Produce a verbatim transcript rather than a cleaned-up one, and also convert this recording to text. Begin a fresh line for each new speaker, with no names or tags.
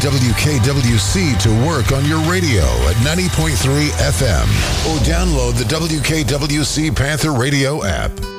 W K W C to work on your radio at ninety point three F M or download the W K W C Panther Radio app.